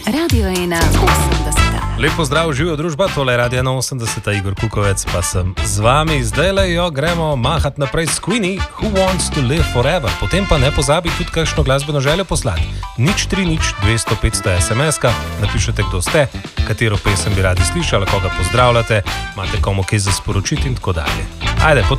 Radio 1 80. Lepo zdrav, živijo družba, tole je Radio 80, Igor Kukovec, pa sem z vami. Zdaj jo gremo mahat naprej s Queenie, Who Wants to Live Forever. Potem pa ne pozabi tudi kakšno glasbeno željo poslati. 030 SMS-ka, napišete, kdo ste, katero pesem bi radi slišali, koga pozdravljate, imate komu kaj za sporočiti in tako dalje. Ajde,